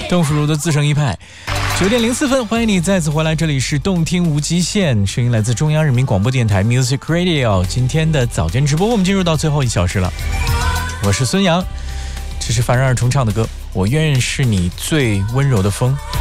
邓福如的自成一派。9点04分，欢迎你再次回来，这里是动听无极限，声音来自中央人民广播电台 Music Radio。今天的早间直播，我们进入到最后1小时了。我是孙杨，这是凡人二重唱的歌，我愿是你最温柔的风。